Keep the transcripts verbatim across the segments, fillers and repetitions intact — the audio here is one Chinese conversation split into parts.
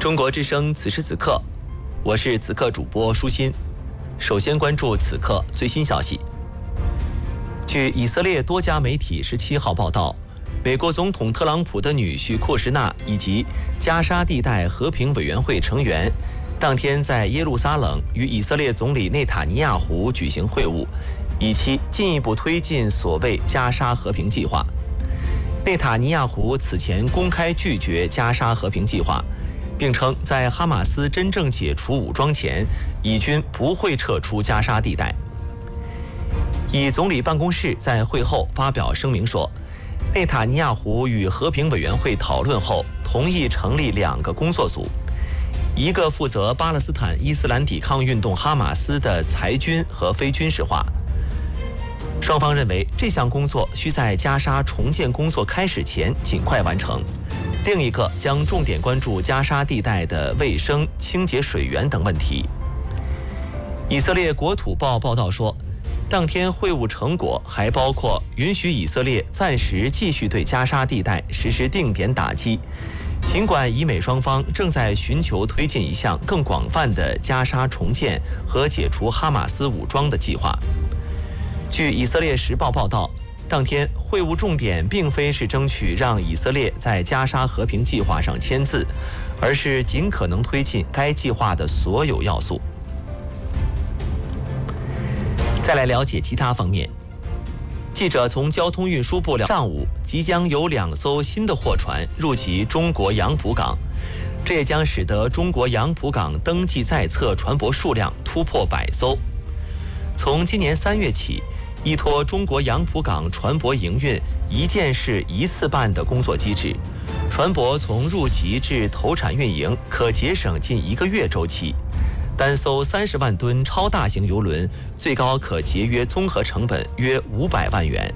中国之声此时此刻，我是此刻主播舒心。首先关注此刻最新消息。据以色列多家媒体十七号报道，美国总统特朗普的女婿库什纳以及加沙地带和平委员会成员当天在耶路撒冷与以色列总理内塔尼亚胡举行会晤，以期进一步推进所谓加沙和平计划。内塔尼亚胡此前公开拒绝加沙和平计划，并称在哈马斯真正解除武装前，以军不会撤出加沙地带。以总理办公室在会后发表声明说，内塔尼亚胡与和平委员会讨论后，同意成立两个工作组，一个负责巴勒斯坦伊斯兰抵抗运动哈马斯的裁军和非军事化。双方认为这项工作需在加沙重建工作开始前尽快完成。另一个将重点关注加沙地带的卫生、清洁水源等问题。以色列国土报报道说，当天会晤成果还包括允许以色列暂时继续对加沙地带实施定点打击，尽管以美双方正在寻求推进一项更广泛的加沙重建和解除哈马斯武装的计划。据以色列时报报道，当天会晤重点并非是争取让以色列在加沙和平计划上签字，而是尽可能推进该计划的所有要素。再来了解其他方面。记者从交通运输部了解，上午即将有两艘新的货船入籍中国杨浦港，这也将使得中国杨浦港登记在册船舶数量突破百艘。从今年三月起，依托中国杨浦港船舶营运一件事一次办的工作机制，船舶从入籍至投产运营可节省近一个月周期。单艘三十万吨超大型邮轮，最高可节约综合成本约五百万元。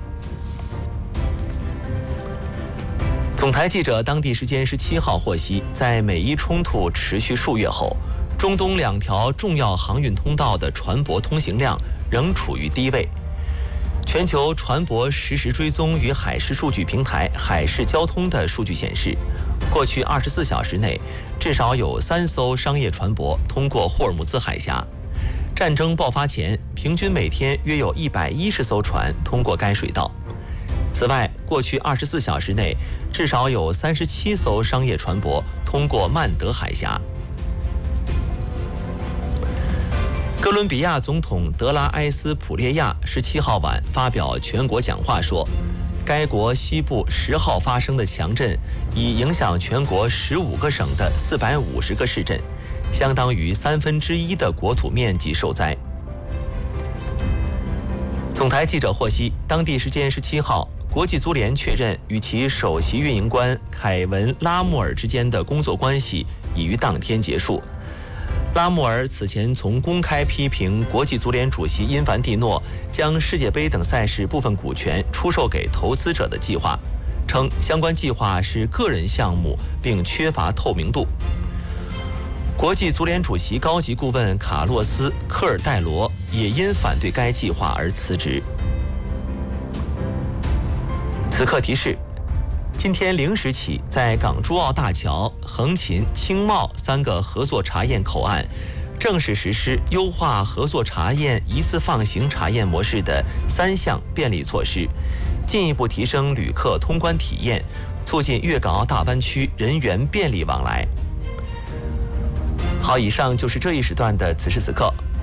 总台记者当地时间十七号获悉，在美伊冲突持续数月后，中东两条重要航运通道的船舶通行量仍处于低位。全球船舶实时追踪与海事数据平台海事交通的数据显示，过去二十四小时内，至少有三艘商业船舶通过霍尔木兹海峡。战争爆发前，平均每天约有一百一十艘船通过该水道。此外，过去二十四小时内，至少有三十七艘商业船舶通过曼德海峡。哥伦比亚总统德拉埃斯普列亚十七号晚发表全国讲话说，该国西部十号发生的强震已影响全国十五个省的四百五十个市镇，相当于三分之一的国土面积受灾。总台记者获悉，当地时间十七号，国际足联确认与其首席运营官凯文·拉穆尔之间的工作关系已于当天结束。拉穆尔此前从公开批评国际足联主席因凡蒂诺将世界杯等赛事部分股权出售给投资者的计划，称相关计划是个人项目并缺乏透明度。国际足联主席高级顾问卡洛斯·科尔戴罗也因反对该计划而辞职。此刻提示，今天零时起，在港珠澳大桥、横琴、青茂三个合作查验口岸，正式实施优化合作查验一次放行查验模式的三项便利措施，进一步提升旅客通关体验，促进粤港澳大湾区人员便利往来。好，以上就是这一时段的此时此刻，